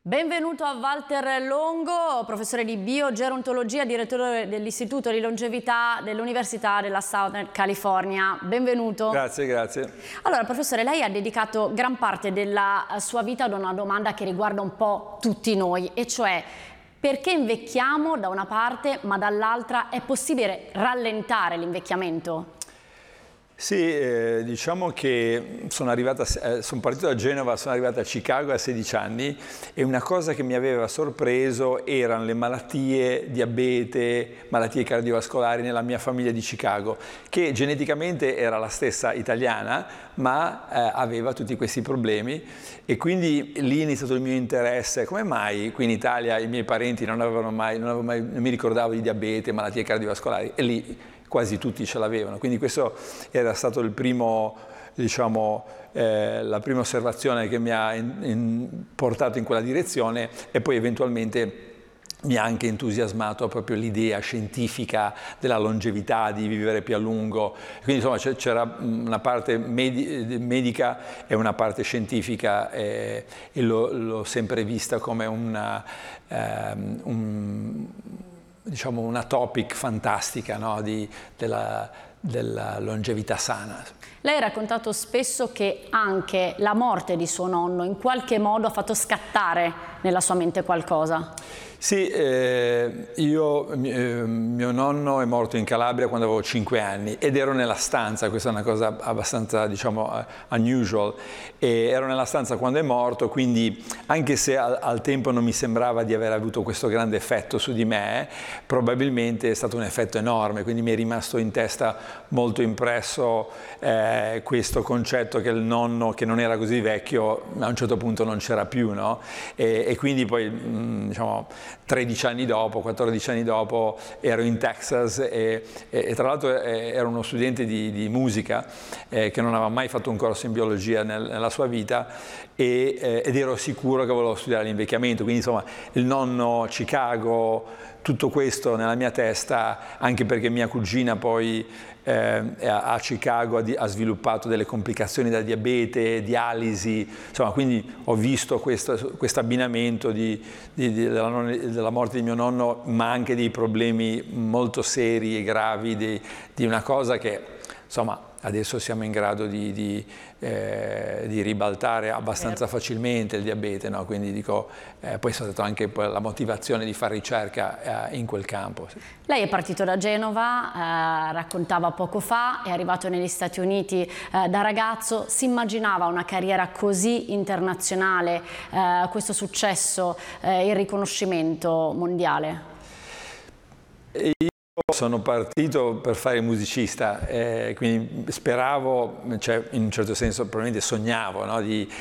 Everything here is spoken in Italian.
Benvenuto a Walter Longo, professore di biogerontologia, direttore dell'Istituto di Longevità dell'Università della Southern California. Benvenuto. Grazie, grazie. Allora, professore, lei ha dedicato gran parte della sua vita ad una domanda che riguarda un po' tutti noi, e cioè: perché invecchiamo da una parte, ma dall'altra è possibile rallentare l'invecchiamento? Sì, diciamo che sono partito da Genova, sono arrivato a Chicago a 16 anni e una cosa che mi aveva sorpreso erano le malattie, diabete, malattie cardiovascolari nella mia famiglia di Chicago, che geneticamente era la stessa italiana, ma aveva tutti questi problemi, e quindi lì è iniziato il mio interesse. Come mai qui in Italia i miei parenti non mi ricordavo di diabete, malattie cardiovascolari, e lì quasi tutti ce l'avevano, quindi questo era stato il primo, diciamo, la prima osservazione che mi ha portato in quella direzione, e poi eventualmente mi ha anche entusiasmato proprio l'idea scientifica della longevità, di vivere più a lungo. Quindi insomma c'era una parte medica e una parte scientifica, e l'ho sempre vista come diciamo una topic fantastica, no? della longevità sana. Lei ha raccontato spesso che anche la morte di suo nonno in qualche modo ha fatto scattare nella sua mente qualcosa. Sì, mio nonno è morto in Calabria quando avevo 5 anni ed ero nella stanza. Questa è una cosa abbastanza, diciamo, unusual, e ero nella stanza quando è morto, quindi anche se al tempo non mi sembrava di aver avuto questo grande effetto su di me, probabilmente è stato un effetto enorme, quindi mi è rimasto in testa molto impresso questo concetto che il nonno, che non era così vecchio, a un certo punto non c'era più, no? E quindi poi, diciamo, 13 anni dopo, 14 anni dopo, ero in Texas e tra l'altro ero uno studente di musica che non aveva mai fatto un corso in biologia nella sua vita, ed ero sicuro che volevo studiare l'invecchiamento. Quindi insomma il nonno, Chicago, tutto questo nella mia testa, anche perché mia cugina poi a Chicago ha sviluppato delle complicazioni da diabete, dialisi, insomma, quindi ho visto questo abbinamento della morte di mio nonno, ma anche dei problemi molto seri e gravi di una cosa che, insomma, adesso siamo in grado di ribaltare abbastanza facilmente, il diabete, no? Quindi dico, poi è stata anche la motivazione di fare ricerca in quel campo. Sì. Lei è partito da Genova, raccontava poco fa, è arrivato negli Stati Uniti da ragazzo. Si immaginava una carriera così internazionale, questo successo, il riconoscimento mondiale? Sono partito per fare musicista, quindi speravo, cioè in un certo senso probabilmente sognavo, no? di